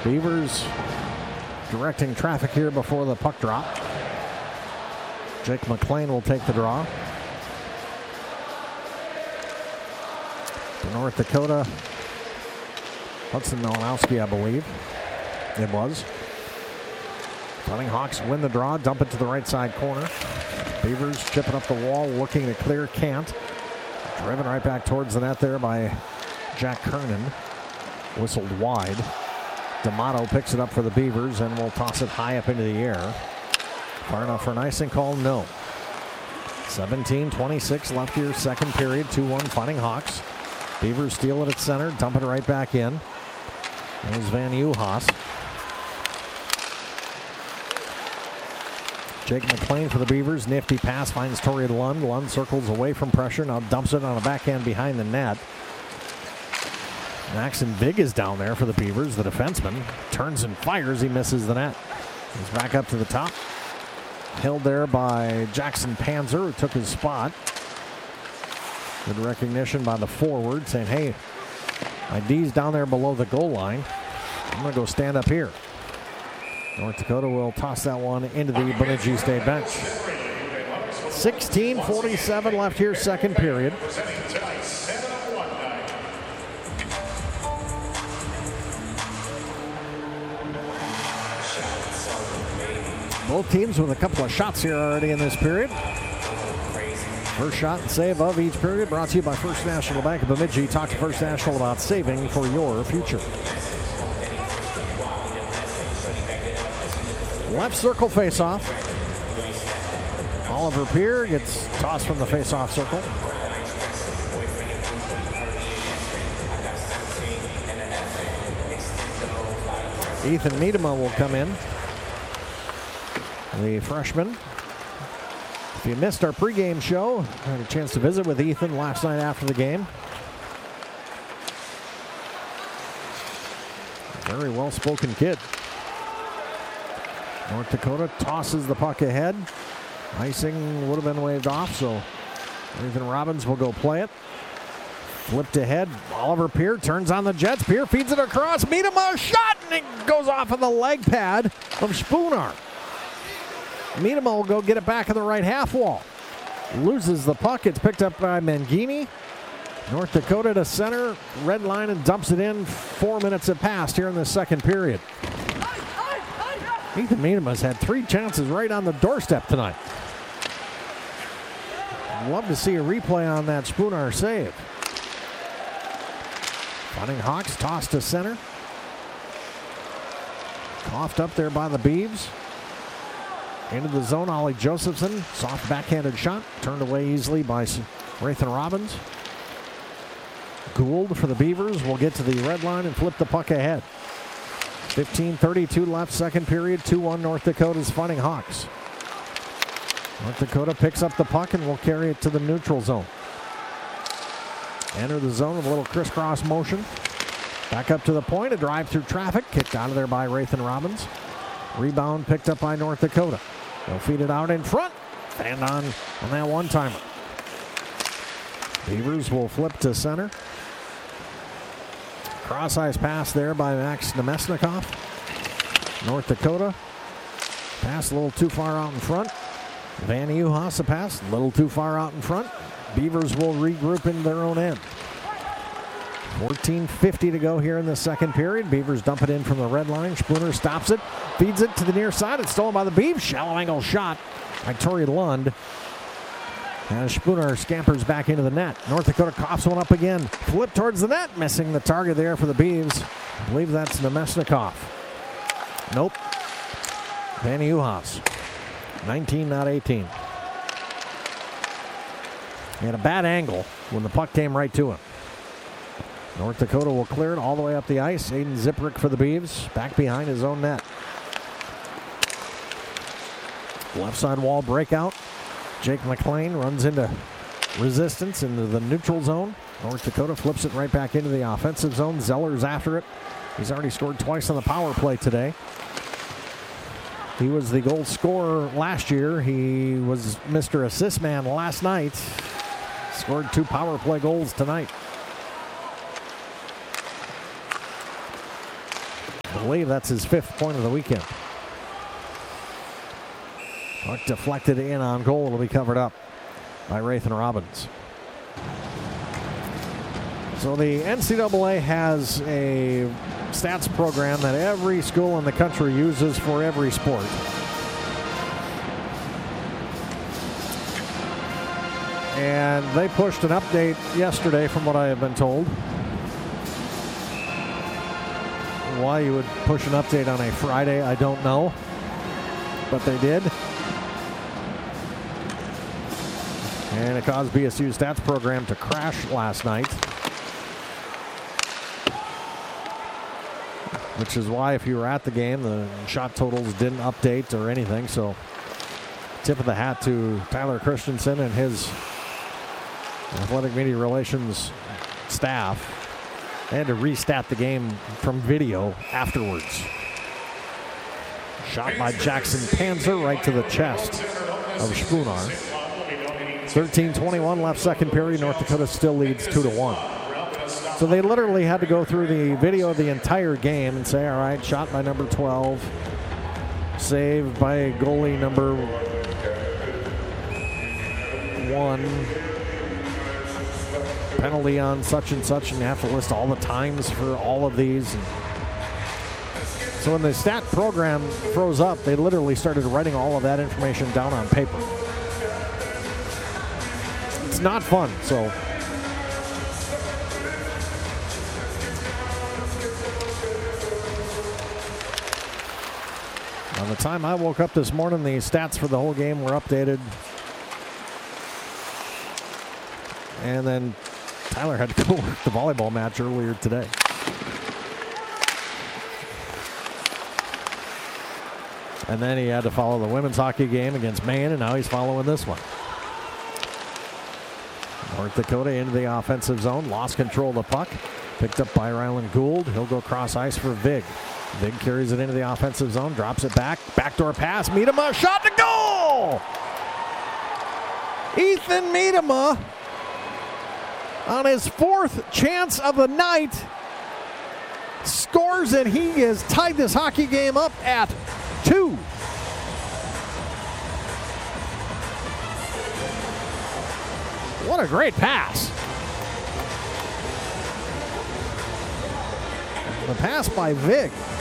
Beavers directing traffic here before the puck drop. Jake McLean will take the draw. For North Dakota, Hudson Malinowski, I believe it was. Fighting Hawks win the draw, dump it to the right side corner. Beavers chipping up the wall, looking to clear, can't. Driven right back towards the net there by Jack Kernan. Whistled wide. D'Amato picks it up for the Beavers and will toss it high up into the air. Far enough for an icing call? No. 17:26 left here, second period. 2-1 Fighting Hawks. Beavers steal it at center, dump it right back in. There's Van Uhas. Jake McLean for the Beavers. Nifty pass finds Tori Lund. Lund circles away from pressure. Now dumps it on a backhand behind the net. Maxon Vig is down there for the Beavers. The defenseman turns and fires. He misses the net. He's back up to the top. Held there by Jackson Panzer, who took his spot. Good recognition by the forward, saying, hey, my D's down there below the goal line. I'm going to go stand up here. North Dakota will toss that one into the Bemidji State bench. 16:47 left here, second period. Both teams with a couple of shots here already in this period. First shot and save of each period brought to you by First National Bank of Bemidji. Talk to First National about saving for your future. Left circle face-off. Oliver Peer gets tossed from the face-off circle. Ethan Miedema will come in. The freshman. If you missed our pregame show, I had a chance to visit with Ethan last night after the game. Very well-spoken kid. North Dakota tosses the puck ahead. Icing would have been waved off, so Nathan Robbins will go play it. Flipped ahead. Oliver Peer turns on the Jets. Peer feeds it across. Miedema, shot, and it goes off of the leg pad of Spooner. Miedema will go get it back in the right half wall. Loses the puck. It's picked up by Mangini. North Dakota to center. Red line and dumps it in. 4 minutes have passed here in the second period. Ethan Miedema's had 3 chances right on the doorstep tonight. I'd love to see a replay on that Spooner save. Fighting Hawks tossed to center. Coughed up there by the Beavs. Into the zone, Ollie Josephson. Soft backhanded shot. Turned away easily by Rathan Robbins. Gould for the Beavers will get to the red line and flip the puck ahead. 15:32 left, second period. 2-1 North Dakota's Fighting Hawks. North Dakota picks up the puck and will carry it to the neutral zone. Enter the zone with a little crisscross motion. Back up to the point, a drive through traffic. Kicked out of there by Rathan Robbins. Rebound picked up by North Dakota. They'll feed it out in front. And on that one-timer. Beavers will flip to center. Cross-ice pass there by Max Nemesnikov. North Dakota. Pass a little too far out in front. Van Uhas a pass a little too far out in front. Beavers will regroup in their own end. 14:50 to go here in the second period. Beavers dump it in from the red line. Spooner stops it, feeds it to the near side. It's stolen by the Beavs. Shallow angle shot by Tori Lund. As Spooner scampers back into the net. North Dakota coughs one up again. Flip towards the net, missing the target there for the Beavs. I believe that's Nemesnikov. Nope. Van Uhas. 19, not 18. He had a bad angle when the puck came right to him. North Dakota will clear it all the way up the ice. Aiden Ziprick for the Beavs, back behind his own net. Left side wall breakout. Jake McLean runs into resistance into the neutral zone. North Dakota flips it right back into the offensive zone. Zeller's after it. He's already scored twice on the power play today. He was the goal scorer last year. He was Mr. Assist Man last night. Scored 2 power play goals tonight. believe that's his 5th point of the weekend. Puck deflected in on goal. It'll be covered up by Rathan Robbins. So the NCAA has a stats program that every school in the country uses for every sport. And they pushed an update yesterday, from what I have been told. Why you would push an update on a Friday, I don't know. But they did. And it caused BSU's stats program to crash last night. Which is why, if you were at the game, the shot totals didn't update or anything. So, tip of the hat to Tyler Christensen and his athletic media relations staff. They had to restat the game from video afterwards. Shot by Jackson Panzer right to the chest of Spunar. 13:21 left second period. North Dakota still leads 2-1. So they literally had to go through the video of the entire game and say, all right, shot by number 12, saved by goalie number 1, penalty on such and such, and you have to list all the times for all of these. So when the stat program froze up, they literally started writing all of that information down on paper. It's not fun, so. By the time I woke up this morning, the stats for the whole game were updated. And then Tyler had to go work the volleyball match earlier today. And then he had to follow the women's hockey game against Maine, and now he's following this one. North Dakota into the offensive zone, lost control of the puck. Picked up by Ryland Gould. He'll go cross ice for Vig. Vig carries it into the offensive zone, drops it back. Backdoor pass, Miedema, shot to goal! Ethan Miedema, on his 4th chance of the night, scores, and he has tied this hockey game up at 2. What a great pass. The pass by Vig.